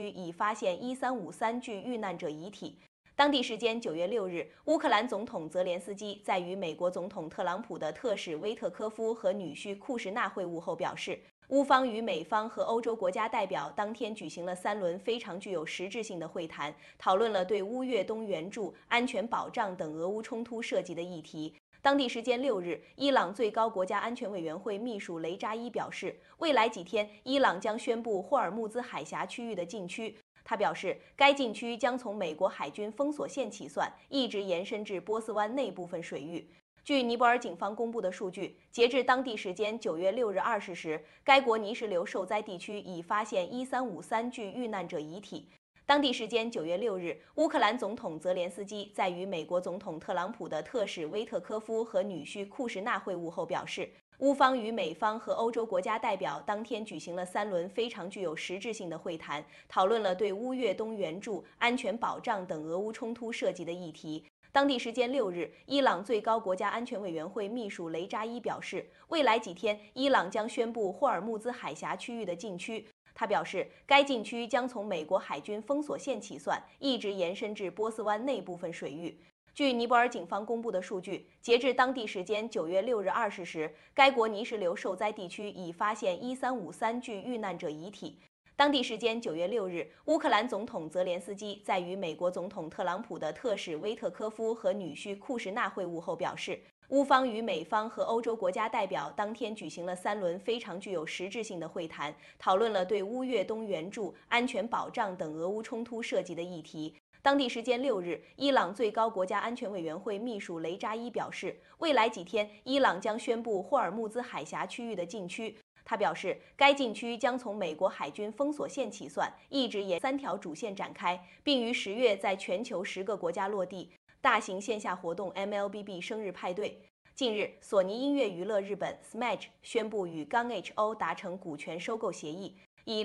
区已发现1353具遇难者遗体。当地时间9月6日，乌克兰总统泽连斯基在与美国总统特朗普的特使威特科夫和女婿库什纳会晤后表示，乌方与美方和欧洲国家代表当天举行了3轮非常具有实质性的会谈，讨论了对乌越东援助、安全保障等俄乌冲突涉及的议题。当地时间6日，伊朗最高国家安全委员会秘书雷扎伊表示，未来几天，伊朗将宣布霍尔木兹海峡区域的禁区。他表示，该禁区将从美国海军封锁线起算，一直延伸至波斯湾内部分水域。据尼泊尔警方公布的数据，截至当地时间9月6日20时，该国泥石流受灾地区已发现1353具遇难者遗体。当地时间9月6日，乌克兰总统泽连斯基在与美国总统特朗普的特使威特科夫和女婿库什纳会晤后表示，乌方与美方和欧洲国家代表当天举行了3轮非常具有实质性的会谈，讨论了对乌越东援助、安全保障等俄乌冲突涉及的议题。当地时间6日，伊朗最高国家安全委员会秘书雷扎伊表示，未来几天，伊朗将宣布霍尔木兹海峡区域的禁区。他表示，该禁区将从美国海军封锁线起算，一直延伸至波斯湾内部分水域。据尼泊尔警方公布的数据，截至当地时间9月6日20时，该国泥石流受灾地区已发现1353具遇难者遗体。当地时间9月6日，乌克兰总统泽连斯基在与美国总统特朗普的特使威特科夫和女婿库什纳会晤后表示，乌方与美方和欧洲国家代表当天举行了3轮非常具有实质性的会谈，讨论了对乌越东援助、安全保障等俄乌冲突涉及的议题。当地时间6日，伊朗最高国家安全委员会秘书雷扎伊表示，未来几天，伊朗将宣布霍尔木兹海峡区域的禁区。他表示，该禁区将从美国海军封锁线起算，一直沿3条主线展开，并于10月在全球10个国家落地。大型线下活动 MLBB 生日派对。近日，索尼音乐娱乐日本 Smash 宣布与刚 HO 达成股权收购协议，以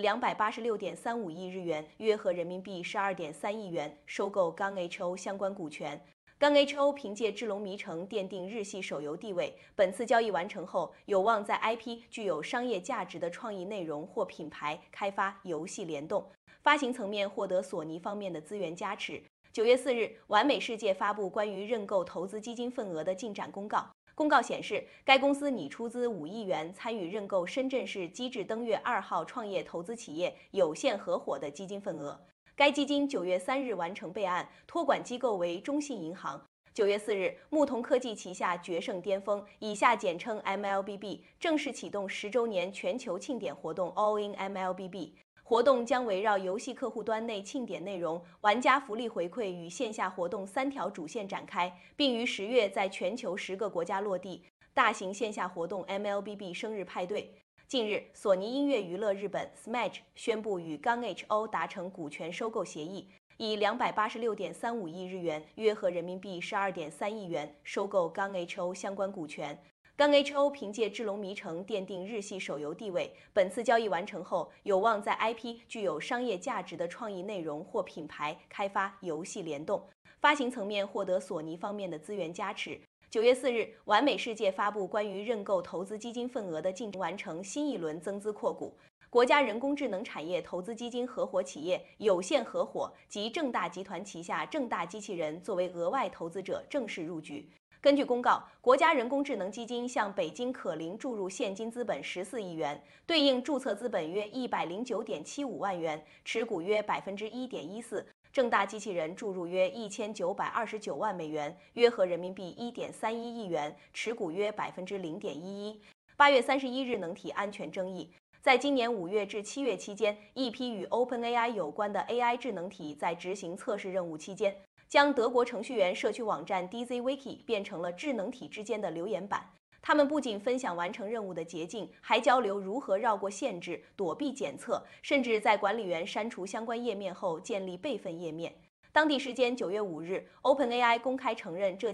286.35亿日元（约合人民币12.3亿元）收购刚 HO 相关股权。刚 HO 凭借《智龙迷城》奠定日系手游地位，本次交易完成后，有望在 IP 具有商业价值的创意内容或品牌开发、游戏联动。发行层面获得索尼方面的资源加持。9月4日，完美世界发布关于认购投资基金份额的进展公告。公告显示，该公司拟出资5亿元参与认购深圳市机智登月2号创业投资企业有限合伙的基金份额。该基金9月3日完成备案，托管机构为中信银行。9月4日，牧童科技旗下决胜巅峰（以下简称 MLBB） 正式启动10周年全球庆典活动 All in MLBB。活动将围绕游戏客户端内庆典内容、玩家福利回馈与线下活动3条主线展开，并于10月在全球10个国家落地。大型线下活动 MLBB 生日派对。近日，索尼音乐娱乐日本 Smash 宣布与刚 HO 达成股权收购协议，以286.35亿日元（约合人民币12.3亿元）收购刚 HO 相关股权。刚 HO 凭借《智龙迷城》奠定日系手游地位，本次交易完成后，有望在 IP 具有商业价值的创意内容或品牌开发、游戏联动。发行层面获得索尼方面的资源加持。9月4日，完美世界发布关于认购投资基金份额的进程，完成新一轮增资扩股。国家人工智能产业投资基金合伙企业有限合伙及正大集团旗下正大机器人作为额外投资者正式入局。根据公告，国家人工智能基金向北京可灵注入现金资本14亿元，对应注册资本约109.75万元，持股约1.14%。正大机器人注入约1929万美元，约合人民币1.31亿元，持股约0.11%。8月31日，能体安全争议。在今年5月至7月期间，一批与 OpenAI 有关的 AI 智能体在执行测试任务期间，将德国程序员社区网站 DZWiki 变成了智能体之间的留言板。他们不仅分享完成任务的捷径，还交流如何绕过限制、躲避检测，甚至在管理员删除相关页面后建立备份页面。当地时间9月5日 ，OpenAI 公开承认这